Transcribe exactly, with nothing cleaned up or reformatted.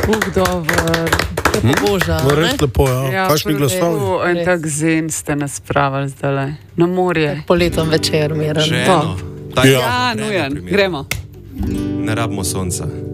Uh, dobro. Lepo boža. No, res lepo, ja. Ja, Kakšni glasovi? prvo, En tak zen ste nas spravili zdaj na morje. Poletom večer, miren. Že To. eno. Tak Ja. Ja, nujen, gremo. Ne rabimo sonca.